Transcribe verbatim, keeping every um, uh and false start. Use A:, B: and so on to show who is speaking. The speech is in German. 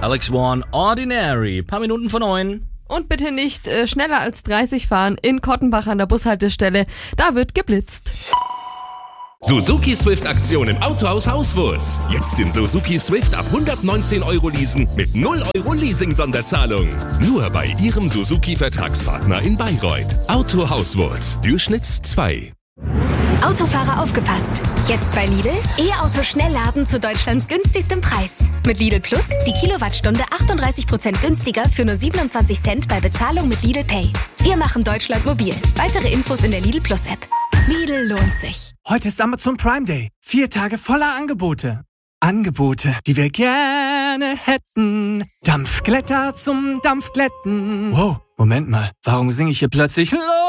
A: Alex One, Ordinary. Paar Minuten vor neun.
B: Und bitte nicht äh, schneller als dreißig fahren in Kottenbach an der Bushaltestelle. Da wird geblitzt.
C: Suzuki Swift Aktion im Autohaus Hauswurz. Jetzt den Suzuki Swift ab hundertneunzehn Euro leasen mit null Euro Leasing-Sonderzahlung. Nur bei Ihrem Suzuki-Vertragspartner in Bayreuth. Auto Hauswurz. Dürschnitz zwei.
D: Autofahrer aufgepasst! Jetzt bei Lidl E-Auto Schnellladen zu Deutschlands günstigstem Preis. Mit Lidl Plus die Kilowattstunde achtunddreißig Prozent günstiger für nur siebenundzwanzig Cent bei Bezahlung mit Lidl Pay. Wir machen Deutschland mobil. Weitere Infos in der Lidl Plus App. Lidl lohnt sich.
E: Heute ist Amazon Prime Day. Vier Tage voller Angebote. Angebote, die wir gerne hätten. Dampfglätter zum Dampfglätten. Wow, Moment mal. Warum singe ich hier plötzlich Los?